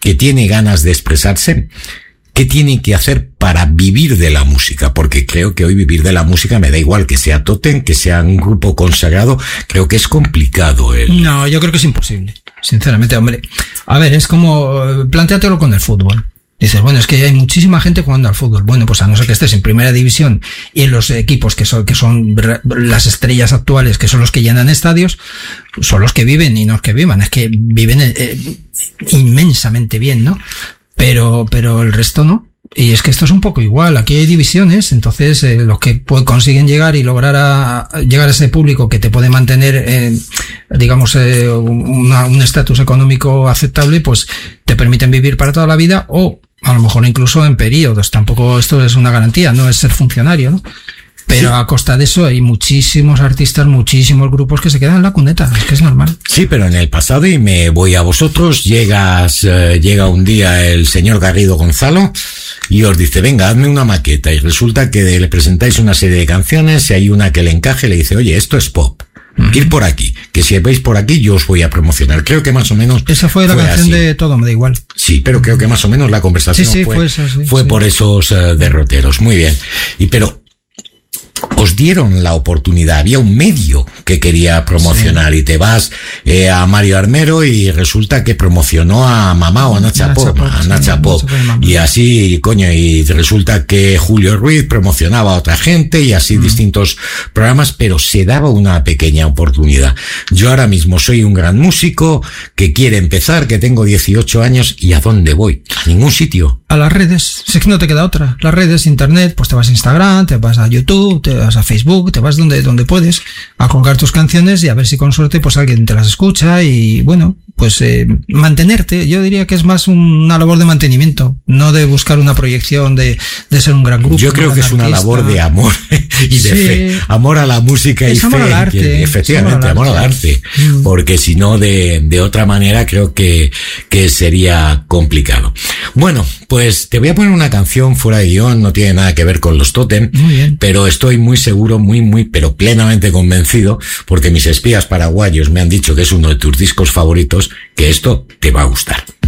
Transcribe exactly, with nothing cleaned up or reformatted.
que tiene ganas de expresarse, ¿qué tiene que hacer para vivir de la música? Porque creo que hoy vivir de la música, me da igual que sea Totem, que sea un grupo consagrado, creo que es complicado. El... No, yo creo que es imposible, sinceramente, hombre. A ver, es como, plantéatelo con el fútbol. Dices, bueno, es que hay muchísima gente jugando al fútbol. Bueno, pues a no ser que estés en primera división y en los equipos que son, que son las estrellas actuales, que son los que llenan estadios, son los que viven y no los que vivan. Es que viven eh, inmensamente bien, ¿no? Pero, pero el resto no. Y es que esto es un poco igual. Aquí hay divisiones, entonces eh, los que pues, consiguen llegar y lograr a, a llegar a ese público que te puede mantener, eh, digamos, eh, una, un estatus económico aceptable, pues te permiten vivir para toda la vida, o a lo mejor incluso en periodos. Tampoco esto es una garantía, no es ser funcionario, ¿no? Pero sí, a costa de eso hay muchísimos artistas, muchísimos grupos que se quedan en la cuneta, es que es normal. Sí, pero en el pasado, y me voy a vosotros, llegas, eh, llega un día el señor Garrido Gonzalo y os dice, venga, hazme una maqueta, y resulta que le presentáis una serie de canciones y hay una que le encaje y le dice, oye, esto es pop. Uh-huh. Ir por aquí, que si veis por aquí yo os voy a promocionar. Creo que más o menos esa fue la fue canción así. De Todo me da igual. Sí, pero creo que más o menos la conversación sí, sí, fue, fue, eso, sí, fue sí. por esos uh, derroteros. Muy bien. Y pero os dieron la oportunidad, había un medio que quería promocionar, sí. Y te vas eh, a Mario Armero y resulta que promocionó a Mamá o a Nacha Pop, a Nacha sí, Pop, y así, coño, y resulta que Julio Ruiz promocionaba a otra gente y así mm. distintos programas, pero se daba una pequeña oportunidad. Yo ahora mismo soy un gran músico que quiere empezar, que tengo dieciocho años, ¿y a dónde voy? A ningún sitio. A las redes, si es que no te queda otra. Las redes, internet, pues te vas a Instagram, te vas a YouTube, te vas a Facebook, te vas donde, donde puedes a colgar tus canciones y a ver si con suerte pues alguien te las escucha y bueno, pues eh, mantenerte. Yo diría que es más una labor de mantenimiento, no de buscar una proyección de, de ser un gran grupo. Yo creo que es artista. Una labor de amor y de sí. fe. Amor a la música es y amor fe. Al arte, que, efectivamente, amor al arte. Amor al arte. Mm. Porque si no, de, de otra manera creo que, que sería complicado. Bueno, pues te voy a poner una canción fuera de guión, no tiene nada que ver con los Totem, pero estoy muy seguro, muy, muy, pero plenamente convencido, porque mis espías paraguayos me han dicho que es uno de tus discos favoritos, que esto te va a gustar.